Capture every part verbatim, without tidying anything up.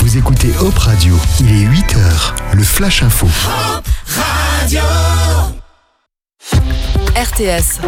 Vous écoutez Hop Radio, il est huit heures, le Flash Info. Hop Radio. R T S.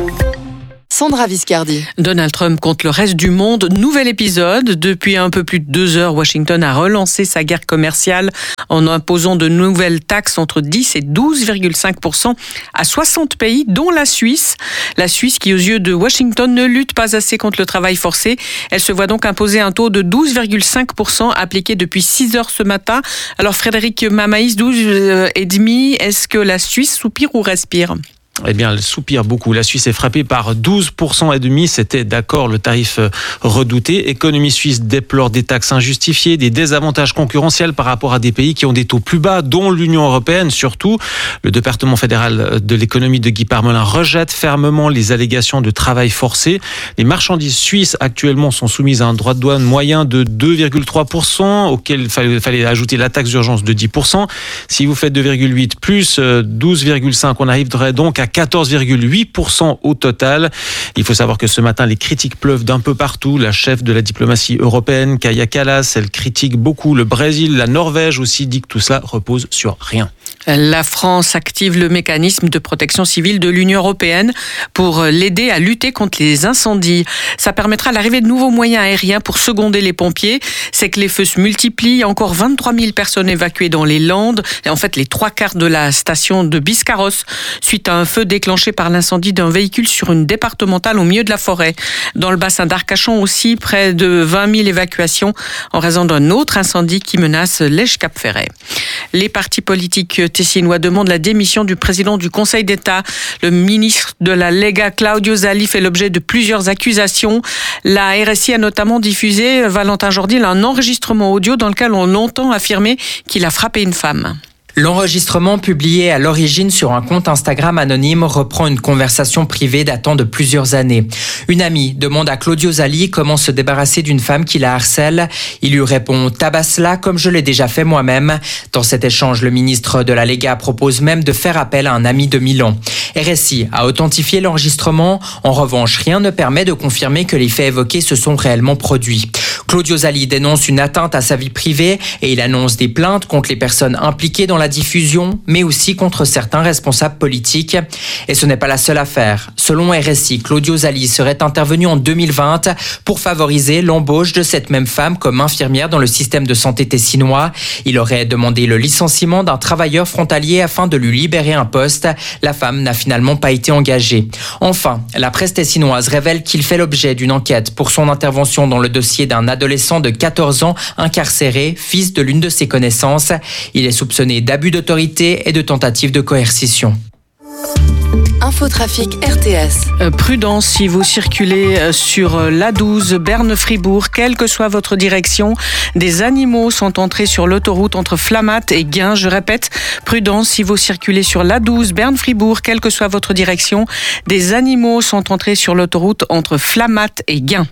Sandra Viscardi. Donald Trump contre le reste du monde. Nouvel épisode. Depuis un peu plus de deux heures, Washington a relancé sa guerre commerciale en imposant de nouvelles taxes entre dix et douze virgule cinq pour cent à soixante pays, dont la Suisse. La Suisse qui, aux yeux de Washington, ne lutte pas assez contre le travail forcé. Elle se voit donc imposer un taux de douze virgule cinq pour cent appliqué depuis six heures ce matin. Alors Frédéric Mamaïs, douze virgule cinq pour cent, est-ce que la Suisse soupire ou respire ? Eh bien, elle soupire beaucoup. La Suisse est frappée par douze pour cent et demi. C'était d'accord le tarif redouté. Économie suisse déplore des taxes injustifiées, des désavantages concurrentiels par rapport à des pays qui ont des taux plus bas, dont l'Union européenne surtout. Le département fédéral de l'économie de Guy Parmelin rejette fermement les allégations de travail forcé. Les marchandises suisses actuellement sont soumises à un droit de douane moyen de deux virgule trois pour cent, auquel il fallait, fallait ajouter la taxe d'urgence de dix pour cent. Si vous faites deux virgule huit plus douze virgule cinq, on arriverait donc à quatorze virgule huit pour cent au total. Il faut savoir que ce matin, les critiques pleuvent d'un peu partout. La chef de la diplomatie européenne, Kaja Kallas, elle critique beaucoup le Brésil, la Norvège aussi, dit que tout cela repose sur rien. La France active le mécanisme de protection civile de l'Union européenne pour l'aider à lutter contre les incendies. Ça permettra l'arrivée de nouveaux moyens aériens pour seconder les pompiers. C'est que les feux se multiplient. Il y a encore vingt-trois mille personnes évacuées dans les Landes. Et en fait, les trois quarts de la station de Biscarrosse suite à un feu déclenché par l'incendie d'un véhicule sur une départementale au milieu de la forêt. Dans le bassin d'Arcachon aussi, près de vingt mille évacuations en raison d'un autre incendie qui menace l'Esch-Cap-Ferret. Les partis politiques tessinois demandent la démission du président du Conseil d'État. Le ministre de la Lega, Claudio Zali, fait l'objet de plusieurs accusations. La R S I a notamment diffusé, Valentin Jourdil, un enregistrement audio dans lequel on entend affirmer qu'il a frappé une femme. L'enregistrement publié à l'origine sur un compte Instagram anonyme reprend une conversation privée datant de plusieurs années. Une amie demande à Claudio Zali comment se débarrasser d'une femme qui la harcèle. Il lui répond « tabasse-la comme je l'ai déjà fait moi-même ». Dans cet échange, le ministre de la Lega propose même de faire appel à un ami de Milan. R S I a authentifié l'enregistrement. En revanche, rien ne permet de confirmer que les faits évoqués se sont réellement produits. Claudio Zali dénonce une atteinte à sa vie privée et il annonce des plaintes contre les personnes impliquées dans la diffusion, mais aussi contre certains responsables politiques. Et ce n'est pas la seule affaire. Selon R S I, Claudio Zali serait intervenu en deux mille vingt pour favoriser l'embauche de cette même femme comme infirmière dans le système de santé tessinois. Il aurait demandé le licenciement d'un travailleur frontalier afin de lui libérer un poste. La femme n'a finalement pas été engagée. Enfin, la presse tessinoise révèle qu'il fait l'objet d'une enquête pour son intervention dans le dossier d'un adolescent de quatorze ans incarcéré, fils de l'une de ses connaissances. Il est soupçonné d'abus d'autorité et de tentative de coercition. Infotrafic R T S. Euh, prudence si vous circulez sur l'A douze Berne-Fribourg, quelle que soit votre direction. Des animaux sont entrés sur l'autoroute entre Flamatt et Gain. Je répète, prudence si vous circulez sur l'A douze Berne-Fribourg, quelle que soit votre direction. Des animaux sont entrés sur l'autoroute entre Flamatt et Gain.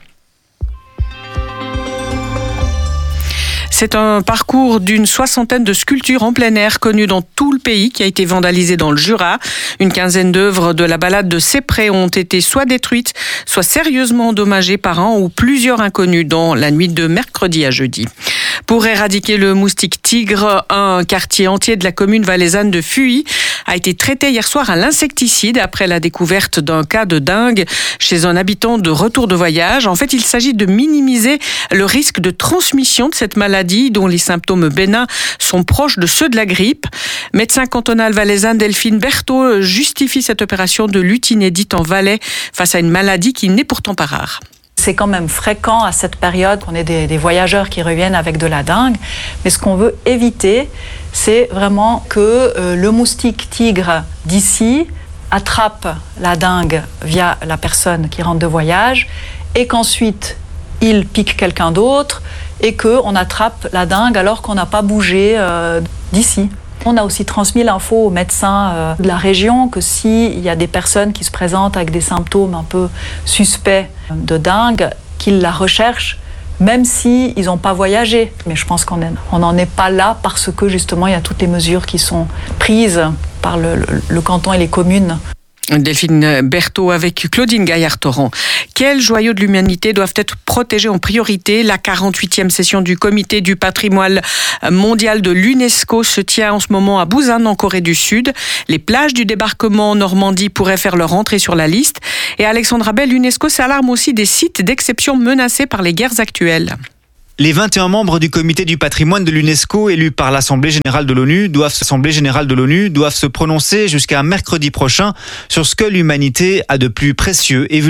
C'est un parcours d'une soixantaine de sculptures en plein air connues dans tout le pays qui a été vandalisé dans le Jura. Une quinzaine d'œuvres de la balade de Cépré ont été soit détruites, soit sérieusement endommagées par un ou plusieurs inconnus dans la nuit de mercredi à jeudi. Pour éradiquer le moustique tigre, un quartier entier de la commune valaisanne de Fuy a été traité hier soir à l'insecticide après la découverte d'un cas de dengue chez un habitant de retour de voyage. En fait, il s'agit de minimiser le risque de transmission de cette maladie dont les symptômes bénins sont proches de ceux de la grippe. Médecin cantonal valaisanne Delphine Berthaud justifie cette opération de lutte inédite en Valais face à une maladie qui n'est pourtant pas rare. C'est quand même fréquent à cette période qu'on ait des, des voyageurs qui reviennent avec de la dengue. Mais ce qu'on veut éviter, c'est vraiment que euh, le moustique tigre d'ici attrape la dengue via la personne qui rentre de voyage et qu'ensuite il pique quelqu'un d'autre et qu'on attrape la dengue alors qu'on n'a pas bougé euh, d'ici. On a aussi transmis l'info aux médecins euh, de la région que s'il y a des personnes qui se présentent avec des symptômes un peu suspects de dengue, qu'ils la recherchent, même s'ils n'ont pas voyagé. Mais je pense qu'on n'en est pas là parce que justement il y a toutes les mesures qui sont prises par le, le, le canton et les communes. Delphine Berthaud avec Claudine Gaillard-Torrent. Quels joyaux de l'humanité doivent être protégés en priorité? La quarante-huitième session du Comité du patrimoine mondial de l'UNESCO se tient en ce moment à Busan, en Corée du Sud. Les plages du débarquement en Normandie pourraient faire leur entrée sur la liste. Et Alexandra Bell, l'UNESCO s'alarme aussi des sites d'exception menacés par les guerres actuelles. Les vingt et un membres du comité du patrimoine de l'UNESCO élus par l'Assemblée générale de l'ONU doivent, l'Assemblée générale de l'ONU doivent se prononcer jusqu'à mercredi prochain sur ce que l'humanité a de plus précieux et